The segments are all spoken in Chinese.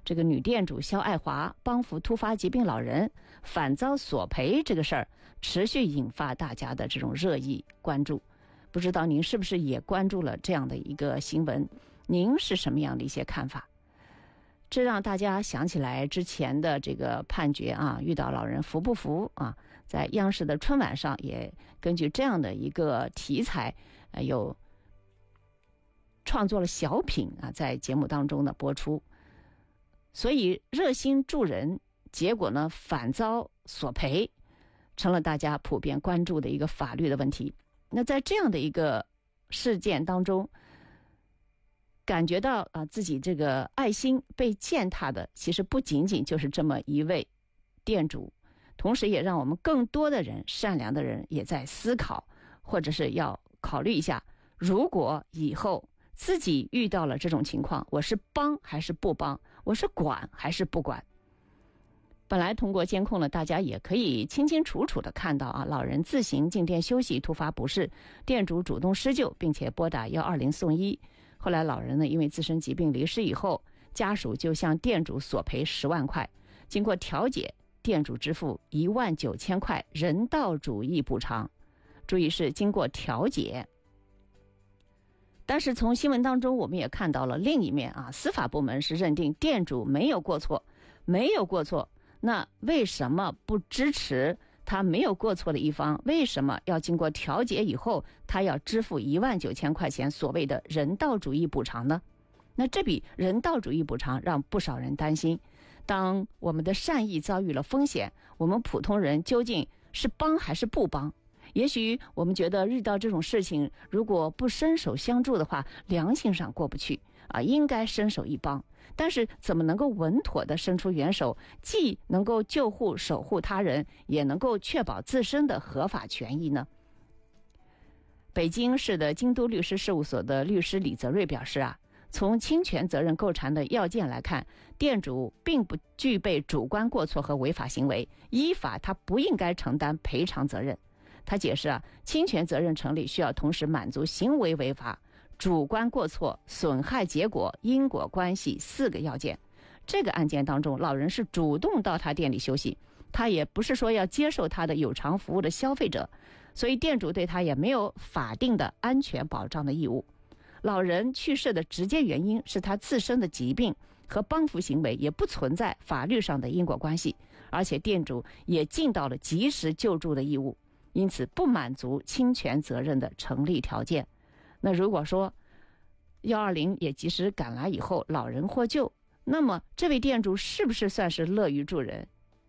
这个女店主肖爱华帮扶突发疾病老人反遭索赔这个事儿，持续引发大家的这种热议关注。不知道您是不是也关注了这样的一个新闻？您是什么样的一些看法？这让大家想起来之前的这个判决啊，遇到老人服不服啊？在央视的春晚上也根据这样的一个题材，有创作了小品啊，在节目当中呢播出。所以热心助人，结果呢反遭索赔，成了大家普遍关注的一个法律的问题。那在这样的一个事件当中，感觉到自己这个爱心被践踏的，其实不仅仅就是这么一位店主，同时也让我们更多的人，善良的人也在思考，或者是要考虑一下，如果以后自己遇到了这种情况，我是帮还是不帮，我是管还是不管。本来通过监控呢，大家也可以清清楚楚地看到老人自行进店休息，突发不适，店主主动施救，并且拨打120送医。后来老人呢，因为自身疾病离世以后，家属就向店主索赔10万块，经过调解，店主支付19000块人道主义补偿。注意是经过调解。但是从新闻当中我们也看到了另一面司法部门是认定店主没有过错，那为什么不支持他没有过错的一方？为什么要经过调解以后，他要支付19000块钱所谓的人道主义补偿呢？那这笔人道主义补偿让不少人担心，当我们的善意遭遇了风险，我们普通人究竟是帮还是不帮？也许我们觉得遇到这种事情，如果不伸手相助的话，良心上过不去应该伸手一帮。但是怎么能够稳妥地伸出援手，既能够救护守护他人，也能够确保自身的合法权益呢？北京市的京都律师事务所的律师李泽瑞表示从侵权责任构成的要件来看，店主并不具备主观过错和违法行为，依法他不应该承担赔偿责任。他解释侵权责任成立需要同时满足行为违法、主观过错、损害结果、因果关系4个要件。这个案件当中，老人是主动到他店里休息，他也不是说要接受他的有偿服务的消费者，所以店主对他也没有法定的安全保障的义务。老人去世的直接原因是他自身的疾病，和帮扶行为也不存在法律上的因果关系，而且店主也尽到了及时救助的义务，因此不满足侵权责任的成立条件。那如果说120也及时赶来以后，老人获救，那么这位店主是不是算是乐于助人？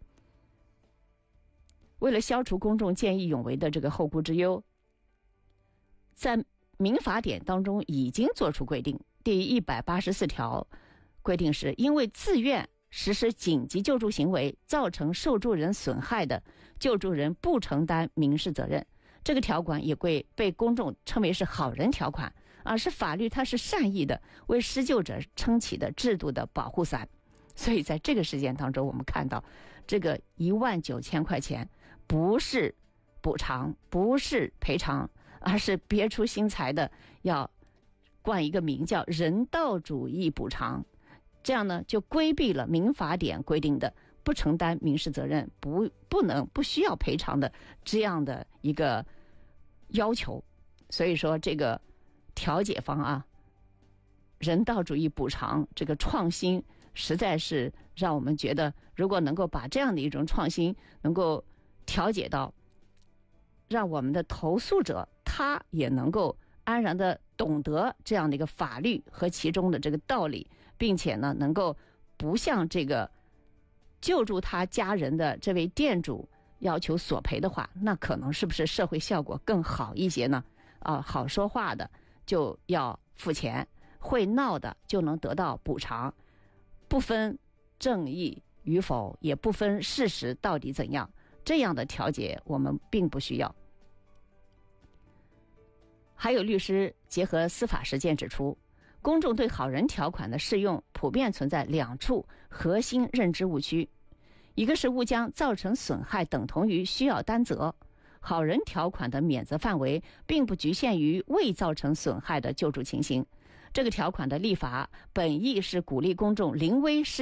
为了消除公众见义勇为的这个后顾之忧，在民法典当中已经做出规定，第184条规定是因为自愿实施紧急救助行为造成受助人损害的，救助人不承担民事责任。这个条款也被公众称为是好人条款是法律它是善意的，为施救者撑起的制度的保护伞。所以在这个事件当中，我们看到这个19000块钱不是补偿，不是赔偿，而是别出心裁的要冠一个名叫人道主义补偿。这样呢，就规避了民法典规定的不承担民事责任、不需要赔偿的这样的一个要求。所以说这个调解方人道主义补偿这个创新，实在是让我们觉得，如果能够把这样的一种创新能够调解到，让我们的投诉者他也能够安然的懂得这样的一个法律和其中的这个道理，并且呢，能够不向这个救助他家人的这位店主要求索赔的话，那可能是不是社会效果更好一些呢？好说话的就要付钱，会闹的就能得到补偿，不分正义与否，也不分事实到底怎样，这样的调解我们并不需要。还有律师结合司法实践指出，公众对好人条款的适用普遍存在2处核心认知误区，一个是误将造成损害等同于需要担责，好人条款的免责范围并不局限于未造成损害的救助情形，这个条款的立法本意是鼓励公众临危施